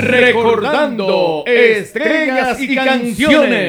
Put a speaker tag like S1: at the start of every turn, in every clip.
S1: Recordando estrellas y canciones.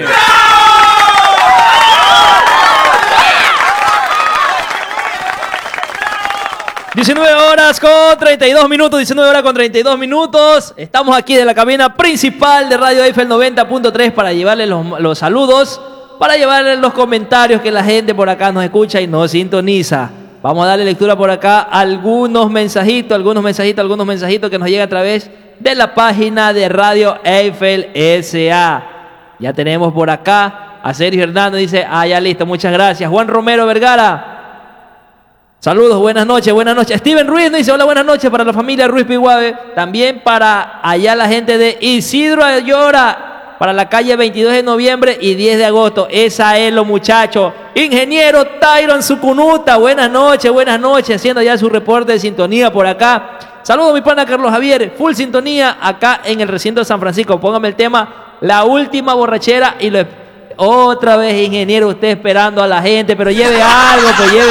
S2: 19 horas con 32 minutos, 19 horas con 32 minutos. Estamos aquí de la cabina principal de Radio Eiffel 90.3 para llevarles los saludos, para llevarles los comentarios que la gente por acá nos escucha y nos sintoniza. Vamos a darle lectura por acá a algunos mensajitos que nos llegan a través de la página de Radio Eiffel S.A. Ya tenemos por acá a Sergio Hernández, dice, ya listo, muchas gracias. Juan Romero Vergara, saludos, buenas noches. Steven Ruiz nos dice, hola, buenas noches para la familia Ruiz Piguave. También para allá la gente de Isidro Ayora, para la calle 22 de noviembre y 10 de agosto. Esa es los muchachos. Ingeniero Tyron Sucunuta, buenas noches, haciendo ya su reporte de sintonía por acá. Saludos mi pana Carlos Javier, full sintonía acá en el recinto de San Francisco. Póngame el tema, la última borrachera y otra vez, ingeniero, usted esperando a la gente, pero lleve algo.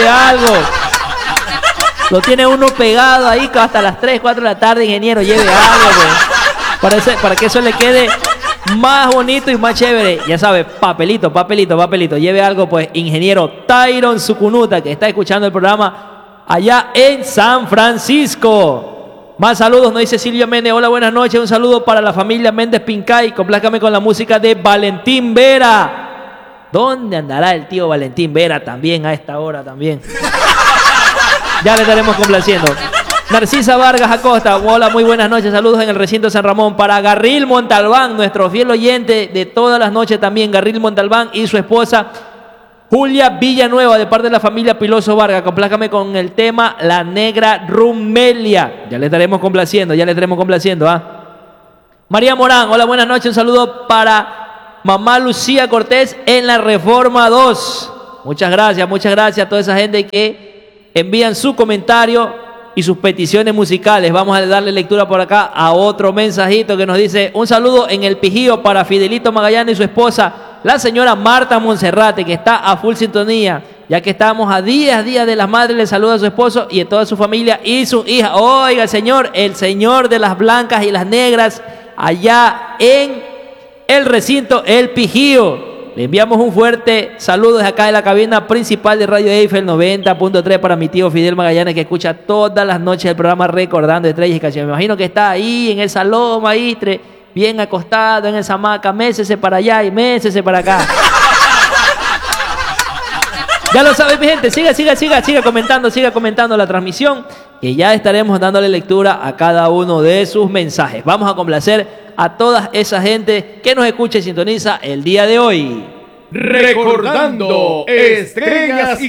S2: Lo tiene uno pegado ahí hasta las 3, 4 de la tarde, ingeniero, lleve algo, pues. Para que eso le quede más bonito y más chévere. Ya sabe, papelito. Lleve algo, pues, ingeniero Tyron Sucunuta, que está escuchando el programa allá en San Francisco. Más saludos, nos dice Silvia Méndez. Hola, buenas noches. Un saludo para la familia Méndez Pincay. Complázcame con la música de Valentín Vera. ¿Dónde andará el tío Valentín Vera también a esta hora también? Ya le estaremos complaciendo. Narcisa Vargas Acosta, hola, muy buenas noches, saludos en el recinto San Ramón. Para Garril Montalbán, nuestro fiel oyente de todas las noches también, Garril Montalbán y su esposa Julia Villanueva, de parte de la familia Piloso Vargas. Complázcame con el tema La Negra Rumelia. Ya le estaremos complaciendo, María Morán, hola, buenas noches, un saludo para mamá Lucía Cortés en la Reforma 2. Muchas gracias a toda esa gente que envían su comentario y sus peticiones musicales. Vamos a darle lectura por acá a otro mensajito que nos dice, un saludo en el Pijío para Fidelito Magallanes y su esposa, la señora Marta Monserrate, que está a full sintonía, ya que estamos a día de las madres. Le saluda a su esposo y a toda su familia y su hija. Oiga, el señor de las blancas y las negras, allá en el recinto El Pijío. Le enviamos un fuerte saludo desde acá de la cabina principal de Radio Eiffel 90.3 para mi tío Fidel Magallanes, que escucha todas las noches el programa Recordando Estrellas y Canciones. Me imagino que está ahí en el salón, maestre, bien acostado en esa hamaca, mécese para allá y mécese para acá. Ya lo saben, mi gente, siga comentando la transmisión, que ya estaremos dándole lectura a cada uno de sus mensajes. Vamos a complacer a toda esa gente que nos escucha y sintoniza el día de hoy.
S1: Recordando estrellas y